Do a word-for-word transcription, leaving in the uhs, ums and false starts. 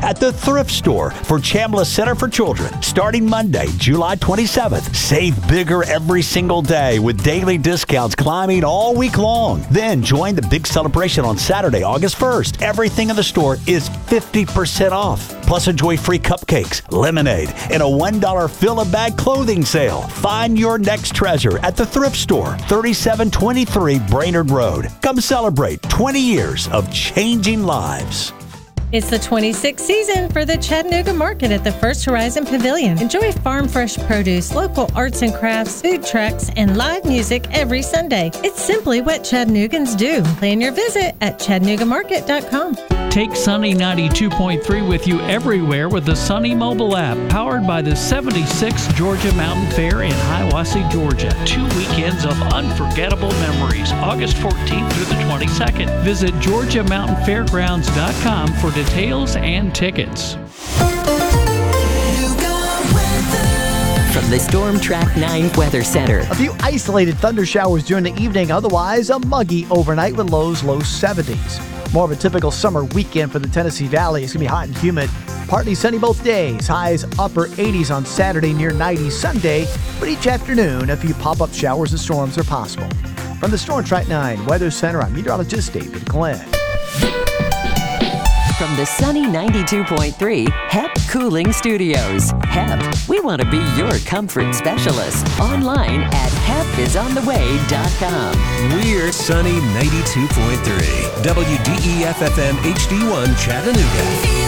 at the Thrift Store for Chambliss Center for Children. Starting Monday, July twenty-seventh. Save bigger every single day with daily discounts climbing all week long. Then join the big celebration on Saturday, August first. Everything in the store is fifty percent off. Plus enjoy free cupcakes, lemonade, and a one dollar fill-a-bag clothing sale. Find your next treasure at the Thrift Store, thirty-seven twenty-three Brainerd Road. Come celebrate twenty years of changing lives. It's the twenty-sixth season for the Chattanooga Market at the First Horizon Pavilion. Enjoy farm fresh produce, local arts and crafts, food trucks, and live music every Sunday. It's simply what Chattanoogans do. Plan your visit at chattanooga market dot com. Take Sunny ninety-two point three with you everywhere with the Sunny mobile app, powered by the seventy-sixth Georgia Mountain Fair in Hiawassee, Georgia. Two weekends of unforgettable memories, August fourteenth through the twenty-second. Visit georgia mountain fairgrounds dot com for details and tickets. From the Storm Track nine Weather Center. A few isolated thunder showers during the evening, otherwise a muggy overnight with lows low seventies. More of a typical summer weekend for the Tennessee Valley. It's going to be hot and humid. Partly sunny both days. Highs upper eighties on Saturday, near ninety Sunday. But each afternoon, a few pop-up showers and storms are possible. From the Storm Track nine Weather Center, I'm meteorologist David Glenn. From the Sunny ninety-two point three H E P Cooling Studios. H E P, we want to be your comfort specialist. Online at hep is on the way dot com. We're Sunny ninety-two point three W D E F F M H D one Chattanooga.